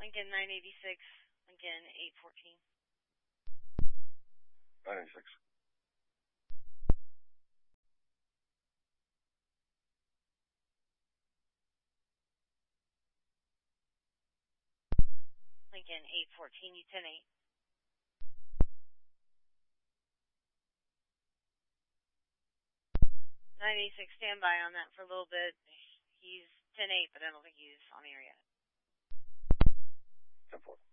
Lincoln 986, Lincoln 814. 986. Lincoln 814, you 10-8. 986, stand by on that for a little bit. He's 10-8, but I don't think he's on air yet. 10-4.